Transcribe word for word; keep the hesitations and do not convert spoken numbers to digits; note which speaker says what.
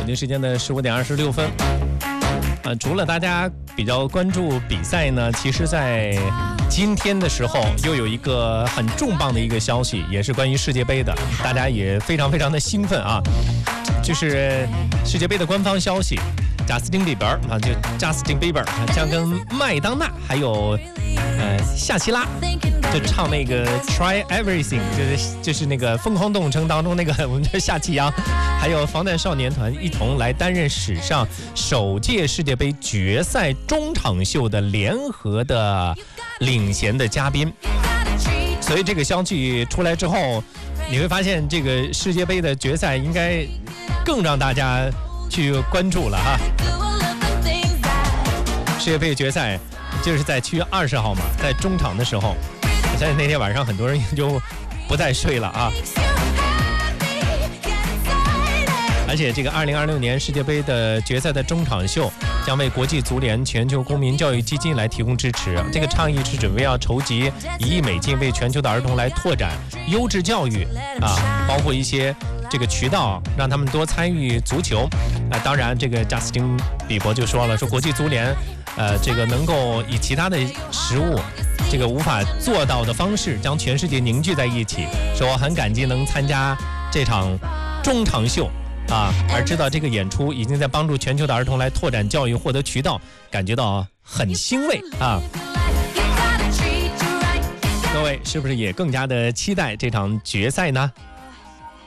Speaker 1: 京时间的十五点二十六分。呃，除了大家比较关注比赛呢，其实在今天的时候又有一个很重磅的一个消息，也是关于世界杯的，大家也非常非常的兴奋啊，就是世界杯的官方消息，贾斯汀比伯啊，就 Justin Bieber 将跟麦当娜还有呃夏奇拉就唱那个 Try Everything， 就是就是那个疯狂动物城当中那个我们的夏奇阳，还有防弹少年团一同来担任史上首届世界杯决赛中场秀的联合的领衔的嘉宾。所以这个消息出来之后，你会发现这个世界杯的决赛应该更让大家去关注了哈。世界杯决赛就是在七月二十号嘛，在中场的时候，我相信那天晚上很多人就不再睡了啊。而且这个二零二六年世界杯的决赛的中场秀将为国际足联全球公民教育基金来提供支持。这个倡议是准备要筹集一亿美金，为全球的儿童来拓展优质教育啊，包括一些这个渠道，让他们多参与足球。啊，当然，这个贾斯汀比伯就说了，说国际足联，呃，这个能够以其他的食物，这个无法做到的方式，将全世界凝聚在一起。说很感激能参加这场中场秀啊，而知道这个演出已经在帮助全球的儿童来拓展教育，获得渠道，感觉到很欣慰啊。各位是不是也更加的期待这场决赛呢？